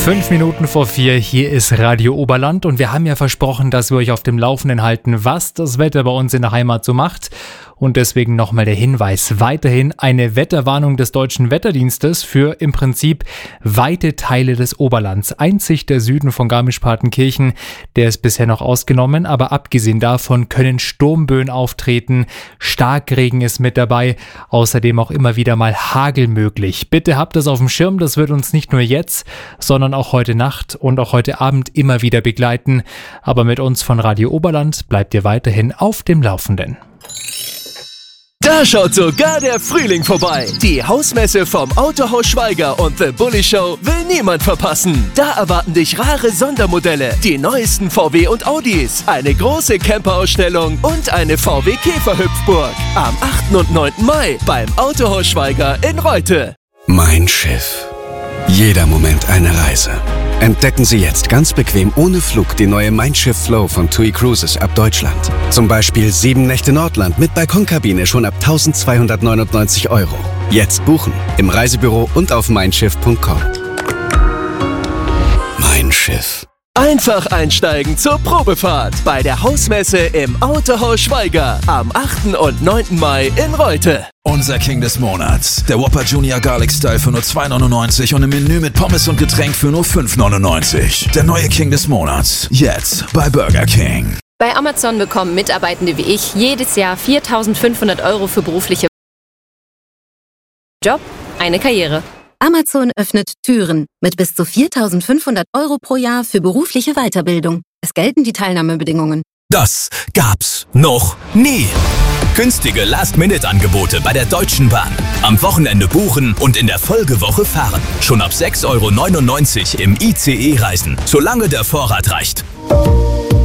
5:05, hier ist Radio Oberland und wir haben ja versprochen, dass wir euch auf dem Laufenden halten, was das Wetter bei uns in der Heimat so macht. Und deswegen nochmal der Hinweis, weiterhin eine Wetterwarnung des Deutschen Wetterdienstes für im Prinzip weite Teile des Oberlands. Einzig der Süden von Garmisch-Partenkirchen, der ist bisher noch ausgenommen, aber abgesehen davon können Sturmböen auftreten, Starkregen ist mit dabei, außerdem auch immer wieder mal Hagel möglich. Bitte habt das auf dem Schirm, das wird uns nicht nur jetzt, sondern auch heute Nacht und auch heute Abend immer wieder begleiten. Aber mit uns von Radio Oberland bleibt ihr weiterhin auf dem Laufenden. Da schaut sogar der Frühling vorbei. Die Hausmesse vom Autohaus Schwaiger und The Bully Show will niemand verpassen. Da erwarten dich rare Sondermodelle, die neuesten VW und Audis, eine große Camperausstellung und eine VW Käferhüpfburg. Am 8. und 9. Mai beim Autohaus Schwaiger in Reute. Mein Schiff. Jeder Moment eine Reise. Entdecken Sie jetzt ganz bequem ohne Flug die neue Mein Schiff Flow von TUI Cruises ab Deutschland. Zum Beispiel 7 Nächte Nordland mit Balkonkabine schon ab 1.299 €. Jetzt buchen im Reisebüro und auf meinschiff.com. Mein Schiff. Einfach einsteigen zur Probefahrt bei der Hausmesse im Autohaus Schwaiger am 8. und 9. Mai in Reute. Unser King des Monats. Der Whopper Junior Garlic Style für nur 2,99 € und im Menü mit Pommes und Getränk für nur 5,99 €. Der neue King des Monats. Jetzt bei Burger King. Bei Amazon bekommen Mitarbeitende wie ich jedes Jahr 4.500 € für berufliche Job, eine Karriere. Amazon öffnet Türen mit bis zu 4.500 € pro Jahr für berufliche Weiterbildung. Es gelten die Teilnahmebedingungen. Das gab's noch nie. Günstige Last-Minute-Angebote bei der Deutschen Bahn. Am Wochenende buchen und in der Folgewoche fahren. Schon ab 6,99 € im ICE reisen, solange der Vorrat reicht.